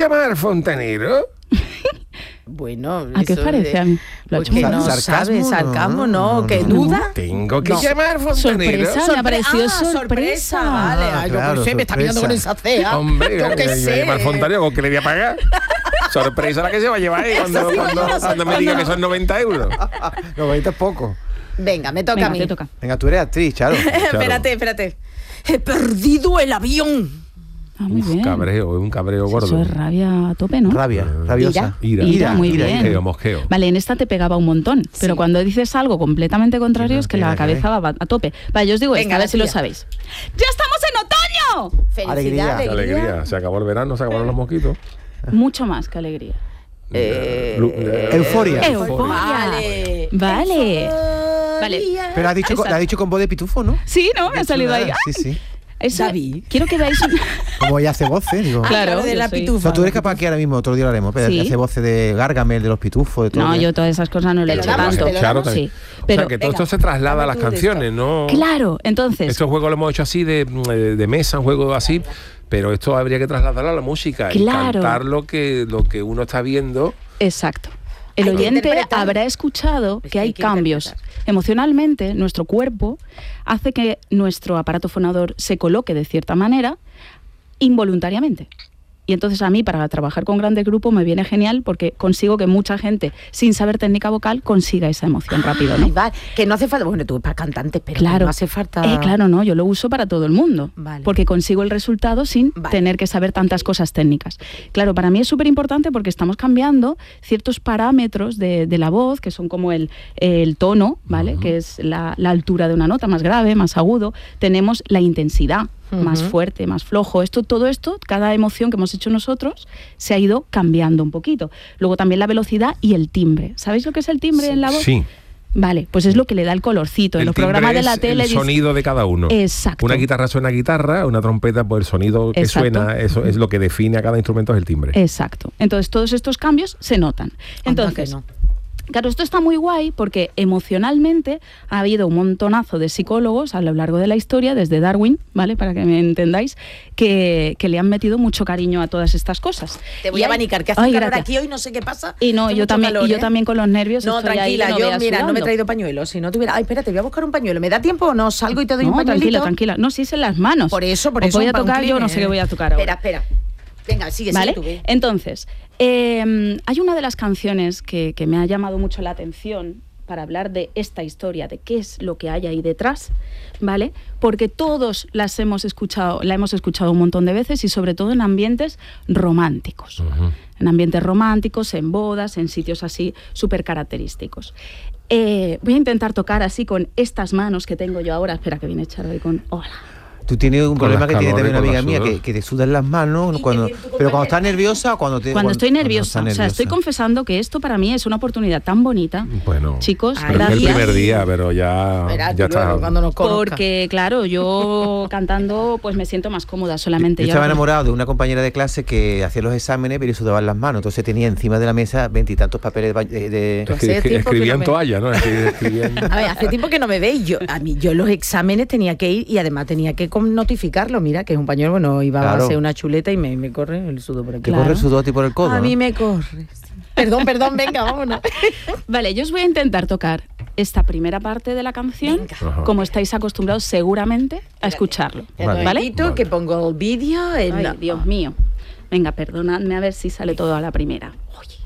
llamar al fontanero? Bueno, ¿A qué parece? Pues que no sabe, sarcasmo, no, que duda. Tengo que llamar al fontanero. Sorpresa, me pareció sorpresa. Vale, yo no sé, me está mirando con esa cea. Hombre, yo qué yo sé. llamar al fontanero, ¿con qué le voy a pagar? Sorpresa la que se va a llevar ahí cuando me diga que son 90 euros. 90 es poco. Venga, me toca a mí. Te toca. Venga, tú eres actriz, Charo. Espérate. He perdido el avión. Muy bien. Un cabreo gordo. Eso es rabia a tope, ¿no? Rabiosa. Ira, muy bien. Mosqueo. Vale, en esta te pegaba un montón, pero cuando dices algo completamente contrario es que la cabeza va a tope. Vale, yo os digo esta, a ver si lo sabéis. ¡Ya estamos en otoño! Felicidad, Alegría. Se acabó el verano, se acabaron los mosquitos. Mucho más que alegría. Euforia. Vale. Pero la ha dicho con voz de pitufo, ¿no? Sí, ¿no? Me ha salido ahí. Sí. Eso, David. quiero que veáis Como ella hace voces, digo. Claro, de la yo soy- pitufa. No, tú eres capaz que ahora mismo, otro día lo haremos, pero ¿Sí? hace voces de Gargamel, de los pitufos, de todo. No, yo todas esas cosas no le he Te hecho lo damos, tanto. te lo Claro, damos. Sí, o pero sea, que todo venga, esto se traslada a las dame tú de canciones, ¿no? claro, entonces, Estos juegos lo hemos hecho así de mesa, un juego así, pero esto habría que trasladarlo a la música y Claro. cantar lo que uno está viendo. exacto. El Hay que oyente interpretar. habrá escuchado Es que hay hay que cambios. interpretar. Emocionalmente, nuestro cuerpo hace que nuestro aparato fonador se coloque de cierta manera involuntariamente. Y entonces a mí, para trabajar con grandes grupos, me viene genial porque consigo que mucha gente, sin saber técnica vocal, consiga esa emoción rápido, ¿no? Ay, vale, que no hace falta, bueno, tú para cantantes, pero Claro. no hace falta. Claro, no, yo lo uso para todo el mundo, Vale. porque consigo el resultado sin Vale. tener que saber tantas cosas técnicas. Claro, para mí es súper importante porque estamos cambiando ciertos parámetros de la voz, que son como el tono, ¿vale? Que es la altura de una nota, más grave, más agudo. Tenemos la intensidad, más fuerte, más flojo. Todo esto, cada emoción que hemos hecho nosotros, se ha ido cambiando un poquito. Luego también la velocidad y el timbre. ¿Sabéis lo que es el timbre en la voz? Sí. Vale, pues es lo que le da el colorcito. En El los timbre programas de la es tele el sonido de cada uno. Exacto. Una guitarra suena a guitarra, una trompeta, pues el sonido que Exacto. suena, eso es lo que define a cada instrumento, es el timbre. Exacto. Entonces todos estos cambios se notan. Entonces, no. claro, esto está muy guay porque emocionalmente ha habido un montonazo de psicólogos a lo largo de la historia, desde Darwin, ¿vale? Para que me entendáis, que le han metido mucho cariño a todas estas cosas. Te voy Y a hay- abanicar, que hace Ay, calor gracias. aquí hoy, no sé qué pasa. Y no, Hace yo mucho también, calor, y yo ¿eh? también con los nervios. No, estoy ahí, tranquila, que yo, veas mira, no me he sudando. traído pañuelo. Si no tuviera... Ay, espérate, voy a buscar un pañuelo. ¿Me da tiempo o no? Salgo y te doy un No, pañuelito. tranquila. No, si es en las manos. Por eso, Os voy a para un tocar, yo clean, no sé qué voy a tocar ahora. Espera. Venga, sigue, ¿Vale? tú, ve. Entonces, hay una de las canciones que me ha llamado mucho la atención para hablar de esta historia, de qué es lo que hay ahí detrás, ¿vale? Porque todos la hemos escuchado un montón de veces y sobre todo en ambientes románticos. En ambientes románticos, en bodas, en sitios así súper característicos. Voy a intentar tocar así con estas manos que tengo yo ahora. Espera, que viene Charo ahí con... Hola. Tú tienes un Con problema las que tiene calores, también una con amiga la mía, sudor. que te sudan las manos, pero cuando estás nerviosa o cuando Estoy nerviosa. estás O sea, estoy confesando que esto para mí es una oportunidad tan bonita. Bueno, Chicos, Ay, pero es el gracias. primer día, pero ya Verás tú está. luego cuando nos conozca. Porque, claro, yo cantando pues me siento más cómoda solamente. Yo Y estaba ahora- enamorado de una compañera de clase que hacía los exámenes pero le sudaban las manos, entonces tenía encima de la mesa 20 y tantos papeles de Tú hace tiempo que Escribía no en me- toalla, ¿no? Escribían... A ver, hace tiempo que no me veis. Yo los exámenes tenía que ir y además tenía que notificarlo. Mira, que es un pañuelo, bueno, iba Claro. a hacer una chuleta y me corre el sudor por aquí. que Claro. corre el sudor a ti por el codo, A ¿no? mí me corre. Perdón, venga, vámonos. Vale, yo os voy a intentar tocar esta primera parte de la canción, Venga. Ajá. como estáis acostumbrados seguramente a escucharlo. Vale. ¿Vale? Que pongo el vídeo. Ay, Dios mío. Venga, perdonadme a ver si sale todo a la primera. Oye.